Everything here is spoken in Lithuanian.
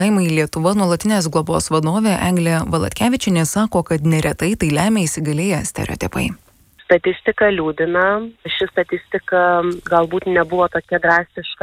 Laimai Lietuva nuolatinės globos vadovė Eglė Valatkevičienė sako, kad neretai tai lemia įsigalėję stereotipai. Statistika liūdina. Ši statistika galbūt nebuvo tokia drastiška